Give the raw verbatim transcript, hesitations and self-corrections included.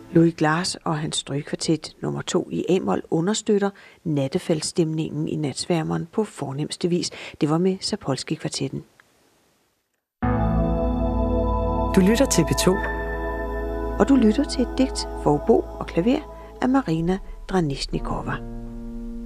Louis Glass og hans strygekvartet nummer to i A-mol understøtter nattefaldsstemningen i Natsværmeren på fornemste vis. Det var med Zapolski-kvartetten. Du lytter til P to. Og du lytter til et digt for obo og klaver af Marina Dranishnikova.